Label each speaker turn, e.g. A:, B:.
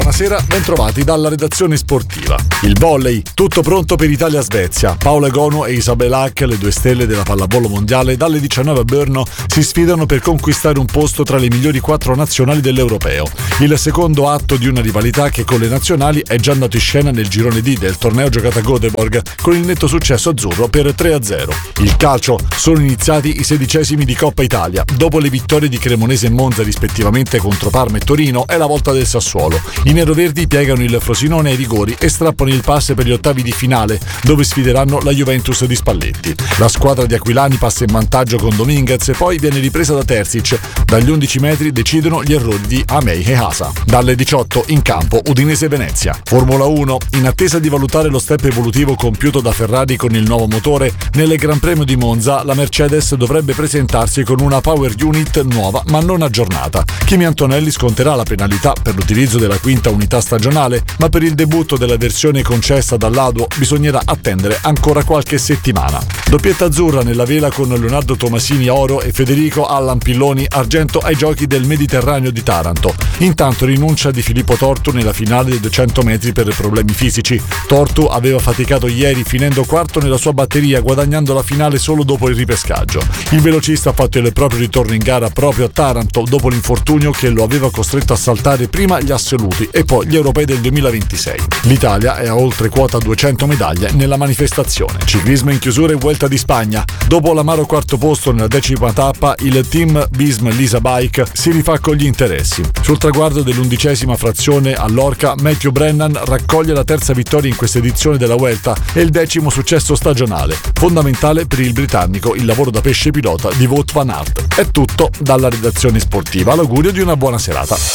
A: buonasera, bentrovati dalla redazione sportiva. Il volley, tutto pronto per Italia-Svezia. Paola Egonu e Isabel Hack, le due stelle della pallavolo mondiale, dalle 19 a Brno si sfidano per conquistare un posto tra le migliori 4 nazionali dell'Europeo. Il secondo atto di una rivalità che con le nazionali è già andato in scena nel girone D del torneo giocato a Göteborg con il netto successo azzurro per 3-0. Il calcio, sono iniziati i 16esimi di Coppa Italia. Dopo le vittorie di Cremonese e Monza rispettivamente contro Parma e Torino, è la volta del Sassuolo. I neroverdi piegano il Frosinone ai rigori e strappano il pass per gli ottavi di finale, dove sfideranno la Juventus di Spalletti. La squadra di Aquilani passa in vantaggio con Dominguez e poi viene ripresa da Terzic. Dagli 11 metri decidono gli errori di Amei e Hasa. Dalle 18 in campo Udinese-Venezia. Formula 1, in attesa di valutare lo step evolutivo compiuto da Ferrari con il nuovo motore, nel Gran Premio di Monza la Mercedes dovrebbe presentarsi con una power unit nuova ma non aggiornata. Kimi Antonelli sconterà la penalità per l'utilizzo della quinta unità stagionale, ma per il debutto della versione concessa dall'Aduo bisognerà attendere ancora qualche settimana. Doppietta azzurra nella vela con Leonardo Tomasini oro e Federico Allan Pilloni argento ai giochi del Mediterraneo di Taranto. Intanto rinuncia di Filippo Tortu nella finale dei 200 metri per problemi fisici. Tortu aveva faticato ieri finendo quarto nella sua batteria, guadagnando la finale solo dopo il ripescaggio. Il velocista ha fatto il proprio ritorno in gara proprio a Taranto dopo l'infortunio che lo aveva costretto a saltare prima gli assoluti e poi gli europei del 2026. L'Italia è a oltre quota 200 medaglie nella manifestazione. Ciclismo in chiusura e Vuelta di Spagna. Dopo l'amaro quarto posto nella 10ª tappa, il team Bism Lisa Bike si rifà con gli interessi. Sul traguardo dell'11ª frazione a Lorca, Matthew Brennan raccoglie la terza vittoria in questa edizione della Vuelta e il 10° successo stagionale. Fondamentale per il britannico il lavoro da pesce pilota di Wout van Aert. È tutto dalla redazione sportiva. L'augurio di una buona serata.